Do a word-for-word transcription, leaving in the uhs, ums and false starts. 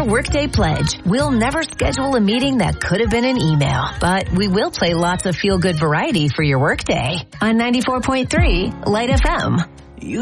your Workday Pledge. We'll never schedule a meeting that could have been an email, but we will play lots of feel-good variety for your workday on ninety-four point three Light F M.